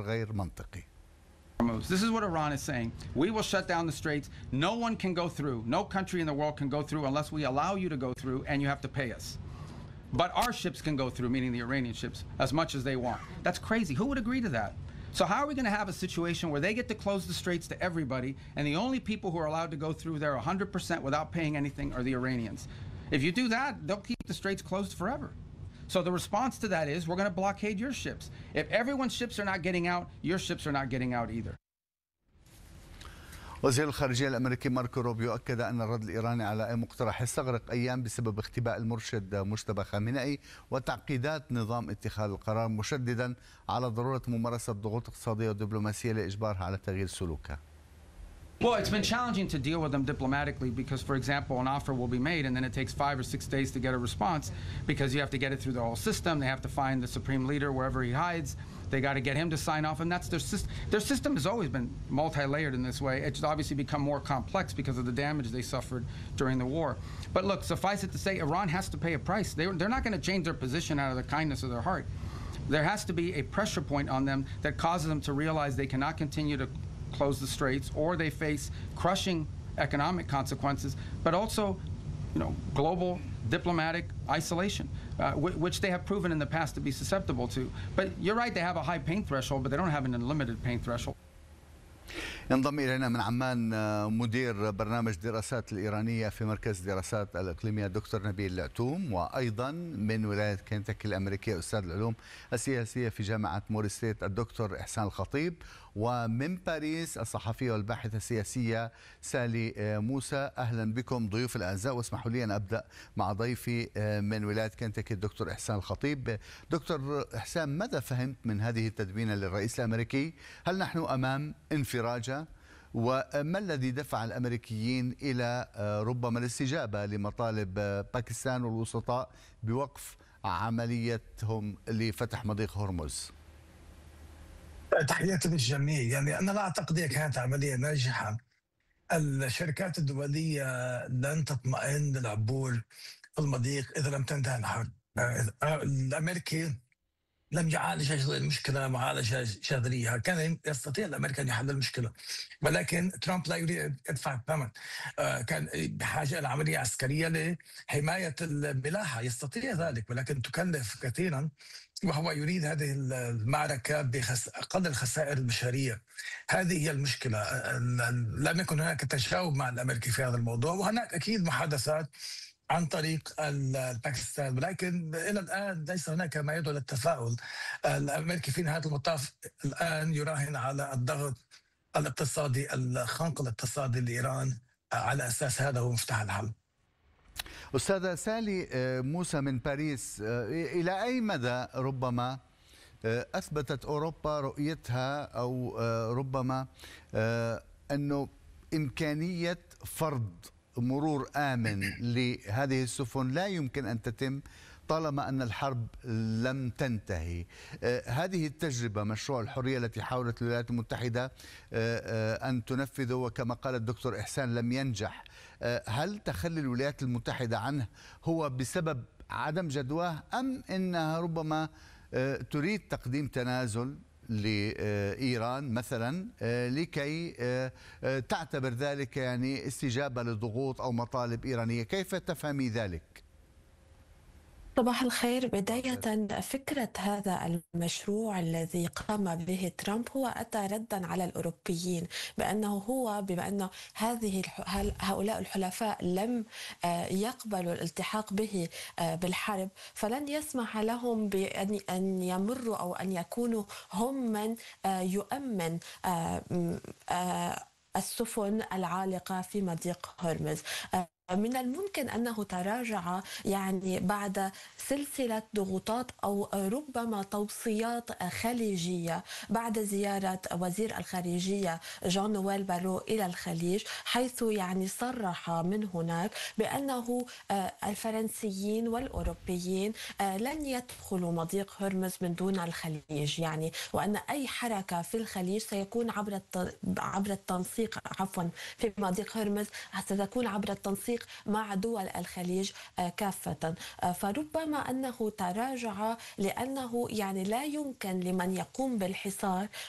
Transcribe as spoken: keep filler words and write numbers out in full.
قرار غير منطقي. This is what Iran is saying. We will shut down the straits. No one can go through. No country in the world can go through unless we allow you to go through, and you have to pay us. But our ships can go through, meaning the Iranian ships, as much as they want. That's crazy. Who would agree to that? So how are we going to have a situation where they get to close the straits to everybody, and the only people who are allowed to go through there one hundred percent without paying anything are the Iranians? If you do that, they'll keep the straits closed forever. So the response to that is we're going to blockade your ships. If everyone's ships are not getting out, your ships are not getting out either. وزير الخارجية الأمريكي ماركو روبيو أكد أن الرد الإيراني على أي مقترح يستغرق أيام بسبب اختباء المرشد مجتبى خامنئي وتعقيدات نظام اتخاذ القرار، مشددا على ضرورة ممارسة ضغوط اقتصادية ودبلوماسية لإجبارها على تغيير سلوكها. Well, it's been challenging to deal with them diplomatically because, for example, an offer will be made and then it takes five or six days to get a response because you have to get it through the whole system. They have to find the supreme leader wherever he hides. They got to get him to sign off, and that's their system. Their system has always been multi-layered in this way. It's obviously become more complex because of the damage they suffered during the war. But look, suffice it to say, Iran has to pay a price. They, they're not going to change their position out of the kindness of their heart. There has to be a pressure point on them that causes them to realize they cannot continue to close the straits, or they face crushing economic consequences, but also, you know, global diplomatic isolation, uh, which they have proven in the past to be susceptible to. But you're right, they have a high pain threshold, but they don't have an unlimited pain threshold. ينضم إلينا من عمان مدير برنامج دراسات الإيرانية في مركز دراسات الإقليمية دكتور نبيل العتوم، وأيضا من ولاية كنتاكي الأمريكية أستاذ العلوم السياسية في جامعة موري ستيت الدكتور إحسان الخطيب، ومن باريس الصحفية والباحثة السياسية سالي موسى. أهلا بكم ضيوف الأعزاء، واسمحوا لي أن أبدأ مع ضيفي من ولاية كنتاكي الدكتور إحسان الخطيب. دكتور إحسان، ماذا فهمت من هذه التدوينة للرئيس الأمريكي؟ هل نحن أمام انفراجة؟ وما الذي دفع الأمريكيين إلى ربما الاستجابة لمطالب باكستان والوسطاء بوقف عمليتهم لفتح مضيق هرمز؟ تحياتي للجميع. يعني أنا لا أعتقد أنها كانت عملية ناجحة. الشركات الدولية لن تطمئن للعبور في المضيق إذا لم تنتهي الحرب. الأمريكي لم يعالج هذه المشكلة معالجة جذرية. كان يستطيع الأمريكا أن يحل المشكلة، ولكن ترامب لا يريد أن يدفع الثمن. كان بحاجة إلى عملية عسكرية لحماية الملاحة، يستطيع ذلك، ولكن تكلف كثيرا، وهو يريد هذه المعركة بأقل الخسائر البشرية. هذه هي المشكلة. لم يكن هناك تجاوب مع الأمريكي في هذا الموضوع، وهناك أكيد محادثات عن طريق باكستان، ولكن إلى الآن ليس هناك ما يدعو للتفاؤل. الأمريكي في نهاية المطاف الآن يراهن على الضغط الاقتصادي، الخنق الاقتصادي لإيران، على أساس هذا هو مفتاح الحل. أستاذة سالي موسى من باريس، إلى أي مدى ربما أثبتت أوروبا رؤيتها أو ربما أنه إمكانية فرض مرور آمن لهذه السفن لا يمكن أن تتم طالما أن الحرب لم تنتهي؟ هذه التجربة، مشروع الحرية التي حاولت الولايات المتحدة أن تنفذه وكما قال الدكتور إحسان لم ينجح، هل تخلي الولايات المتحدة عنه هو بسبب عدم جدواه، أم أنها ربما تريد تقديم تنازل لإيران مثلا لكي تعتبر ذلك يعني استجابة لضغوط أو مطالب إيرانية؟ كيف تفهمي ذلك؟ صباح الخير. بداية، فكرة هذا المشروع الذي قام به ترامب هو أتى ردا على الأوروبيين، بأنه هو بما أن هذه هؤلاء الحلفاء لم يقبلوا الالتحاق به بالحرب، فلن يسمح لهم بأن أن يمروا أو أن يكونوا هم من يؤمن السفن العالقة في مضيق هرمز. من الممكن أنه تراجع يعني بعد سلسلة ضغوطات أو ربما توصيات خليجية بعد زيارة وزير الخارجية جان نويل بارو إلى الخليج، حيث يعني صرح من هناك بأنه الفرنسيين والأوروبيين لن يدخلوا مضيق هرمز من دون الخليج، يعني وأن أي حركة في الخليج سيكون عبر عبر التنسيق عفوا في مضيق هرمز ستكون عبر التنسيق مع دول الخليج كافة. فربما أنه تراجع لأنه يعني لا يمكن لمن يقوم بالحصار